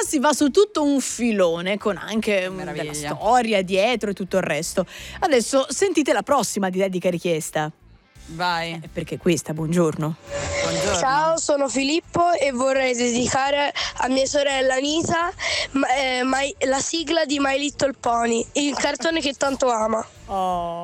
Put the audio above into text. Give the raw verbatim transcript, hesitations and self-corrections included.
si va su tutto un filone con anche mm, della Meraviglia. storia dietro e tutto il resto. Adesso sentite la prossima di dedica richiesta. Vai. Eh, Perché questa, buongiorno. Buongiorno. Ciao, sono Filippo e vorrei dedicare a mia sorella Anita ma- eh, My- la sigla di My Little Pony, il cartone che tanto ama. Oh.